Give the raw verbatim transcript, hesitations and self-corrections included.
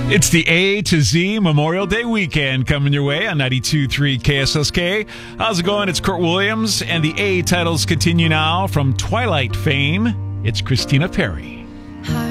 It's the A to Z Memorial Day weekend coming your way on ninety-two point three K S S K. How's it going? It's Kurt Williams, and the A titles continue now from Twilight fame. It's Christina Perri.